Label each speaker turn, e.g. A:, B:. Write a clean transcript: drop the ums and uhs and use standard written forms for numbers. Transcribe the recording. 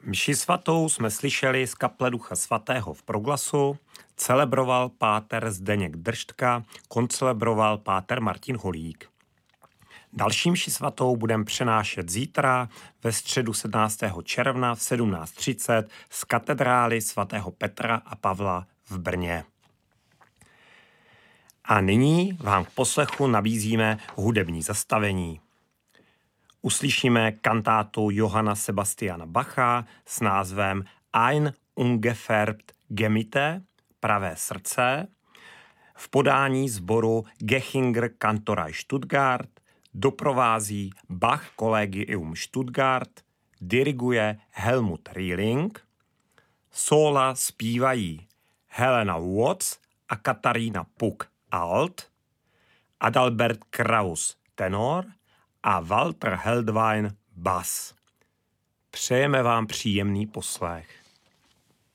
A: Mši svatou jsme slyšeli z kaple Ducha svatého v Proglasu, celebroval páter Zdeněk Držtka, koncelebroval páter Martin Holík. Další mši svatou budeme přenášet zítra ve středu 17. června v 17:30 z katedrály svatého Petra a Pavla v Brně. A nyní vám k poslechu nabízíme hudební zastavení. Uslyšíme kantátu Johanna Sebastiana Bacha s názvem Ein ungefärbt Gemüte, pravé srdce, v podání sboru Gechinger Kantorei Stuttgart, doprovází Bach Collegium Stuttgart, diriguje Helmut Rieling, sóla zpívají Helena Watts a Katarína Puk alt, Adalbert Kraus tenor a Walter Heldwein bas. Přejeme vám příjemný poslech.